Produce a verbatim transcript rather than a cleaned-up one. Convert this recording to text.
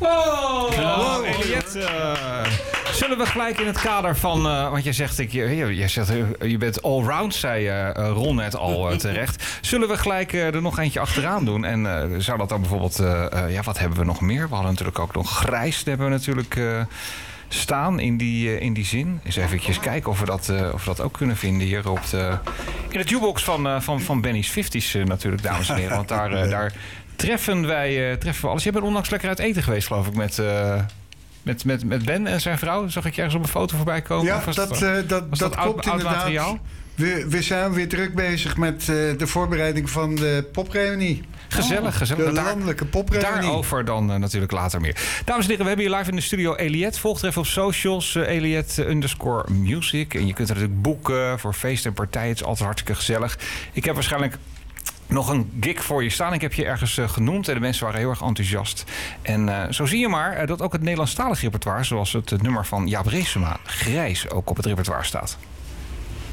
Oh, wow, Eliette. Uh, zullen we gelijk in het kader van... Uh, want jij zegt, ik, je, je, zegt, je bent allround, zei uh, Ron net al uh, terecht. Zullen we gelijk uh, er nog eentje achteraan doen? En uh, zou dat dan bijvoorbeeld... Uh, uh, ja, wat hebben we nog meer? We hadden natuurlijk ook nog grijs. Dat hebben we natuurlijk... Uh, staan in die, uh, in die zin. Eens even kijken of we, dat, uh, of we dat ook kunnen vinden hier op de, in de jukebox van, uh, van, van Benny's vijfties uh, natuurlijk, dames en heren. Want daar, uh, daar treffen wij uh, treffen we alles. Jij bent onlangs lekker uit eten geweest, geloof ik, met, uh, met, met, met Ben en zijn vrouw. Zag ik je ergens op een foto voorbij komen? Ja, of was dat, dat, uh, dat, was dat, dat klopt oud, inderdaad. Oud materiaal? We, we zijn weer druk bezig met uh, de voorbereiding van de popreunie. Gezellig, gezellig. De landelijke popreunie. Daarover dan uh, natuurlijk later meer. Dames en heren, we hebben hier live in de studio Eliette. Volg er even op socials, uh, Eliette underscore music. En je kunt er natuurlijk boeken voor feesten en partijen. Het is altijd hartstikke gezellig. Ik heb waarschijnlijk nog een gig voor je staan. Ik heb je ergens uh, genoemd en de mensen waren heel erg enthousiast. En uh, zo zie je maar uh, dat ook het Nederlandstalig repertoire, zoals het uh, nummer van Jaap Reesema, Grijs, ook op het repertoire staat.